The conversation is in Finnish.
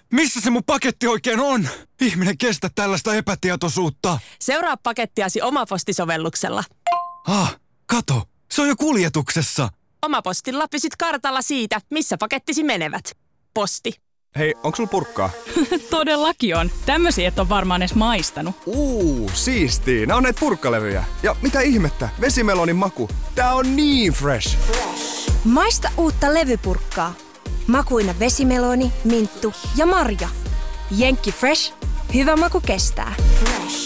Missä se mun paketti oikein on? Ihminen kestä tällaista epätietoisuutta. Seuraa pakettiasi Omaposti-sovelluksella. Kato. Se on jo kuljetuksessa. Omapostilla pysyt kartalla siitä, missä pakettisi menevät. Posti. Hei, onko sulla purkkaa? Todellakin on. Tämmöisiä et ole varmaan edes maistanut. Siistii. Nää on näitä purkkalevyjä. Ja mitä ihmettä? Vesimelonin maku. Tää on niin fresh. Maista uutta levypurkkaa. Makuina vesimeloni, minttu ja marja. Jenkki Fresh. Hyvä maku kestää.